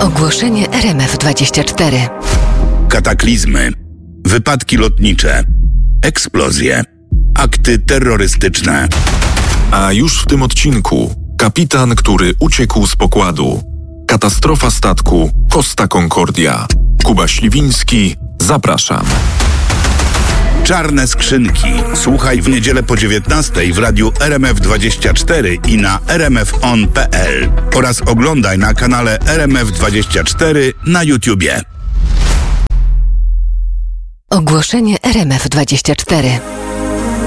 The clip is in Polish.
Ogłoszenie RMF24. Kataklizmy, wypadki lotnicze, eksplozje, akty terrorystyczne. A już w tym odcinku kapitan, który uciekł z pokładu. Katastrofa statku Costa Concordia. Kuba Śliwiński, zapraszam. Czarne skrzynki. Słuchaj w niedzielę po 19:00 w radiu RMF24 i na rmfon.pl oraz oglądaj na kanale RMF24 na YouTubie. Ogłoszenie RMF24.